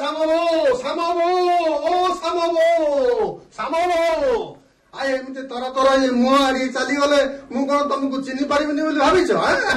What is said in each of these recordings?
ଏମିତି ତର ତର ମୁହଁ ଆଡି ଚାଲିଗଲେ ମୁଁ କଣ ତମକୁ ଚିହ୍ନି ପାରିବିନି ବୋଲି ଭାବିଛ?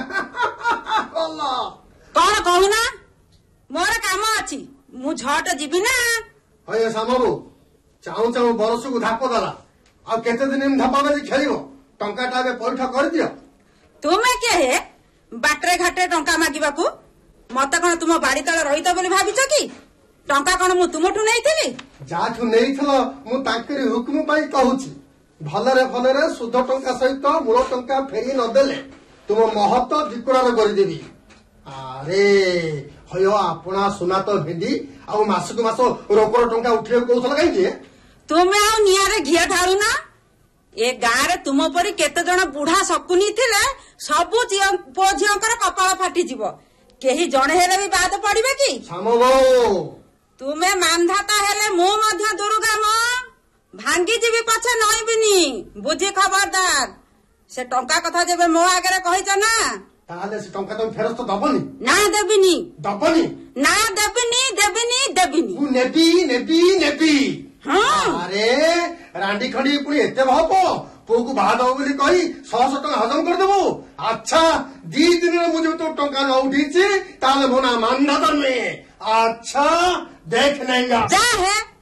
କଣ କହୁନା? ମୋର କାମ ଅଛି, ମୁଁ ଝଟ ଯିବି ନା। ହଏ ସାମବାବୁ, ଚାହୁଁ ଚାହୁଁ ବରଷକୁ ଧାପ ଦେଲା, ଆଉ କେତେ ଦିନ ଧାପା ବାଜି ଖେଳିବ? ଟଙ୍କାଟା ଏବେ ପଇଠ କରିଦିଅ। ତୁମେ କିଏ ହେ ବାଟରେ ଘାଟରେ ଟଙ୍କା ମାଗିବାକୁ? ମତେ କଣ ତୁମ ବାଡି ତଳେ ରହିତ ବୋଲି ଭାବିଛ କି? ଟଙ୍କା କଣ ମୁଁ ତୁମଠୁ ନେଇଥିଲି? ଯାହାଠୁ ନେଇଥିଲ ମୁଁ ତାଙ୍କରି ହୁକୁମ ପାଇଁ କହୁଛି, ଭଲରେ ଭଲରେ ସୁଧ ଟଙ୍କା ସହିତ ମୂଳ ଟଙ୍କା ଫେରି ନଦେଲେ ତୁମ ମହତ ଦିକୁଣାର କରିଦେବି। ଆରେ ହୟ ଆପଣା ସୁନା ତ ଭେଣ୍ଡି, ଆଉ ମାସକୁ ମାସ ରୋକଡ ଟଙ୍କା ଉଠିବାକୁ କହୁଥିଲ କାହିଁକି? ତୁମେ ଆଉ ନିଆଁରେ ଘିଅ ଢାଳୁନା। ଏ ଗାଁରେ ତୁମ ପରି କେତେ ଜଣ ବୁଢା ଶକୁନି ଥିଲେ ସବୁ ପୁଅ ଝିଅଙ୍କର କପାଳ ଫାଟିଯିବ, କେହି ଜଣେ ହେଲେ ବି ବାଦ ପଡିବେ କି? ତୁମେ ମାନ୍ଧାତା ହେଲେ ମୁଁ ମଧ୍ୟ ଦୁର୍ଗାମ, ଭାଙ୍ଗିଯିବି ପଛେ ନଇବିନି, ବୁଝି ଖବରଦାର। ସେ ଟଙ୍କା କଥା ଯେବେ ମୋ ଆଗରେ କହିଛ ନା, ତାହେଲେ ସେ ଟଙ୍କା ତମେ ଫେରସ୍ତ ଦବନି? ନା ଦେବିନି। ଦବନି? ନା ଦେବିନି ଦେବିନି ଦେବିନି। ମୁଁ ନେବି ନେବି ନେବି। ଆରେ ରାଣ୍ଡି ଖଣ୍ଡି ପୁଣି ଏତେ ଭାବ, ପୁଅକୁ ବାହା ଦବ ବୋଲି କହି 100 ଟଙ୍କା ହଜମ କରିଦେବୁ? ଆଚ୍ଛା, 2 ଦିନରେ ମୁଁ ଯେବେ ତୋ ଟଙ୍କା ନ ଉଠେଇଛି ତାହେଲେ ମୋ ନା ମାନ୍ଧାତା ନୁହେଁ। ଆଚ୍ଛା ଦେଖ ନେଙ୍ଗା। ଯା ହେ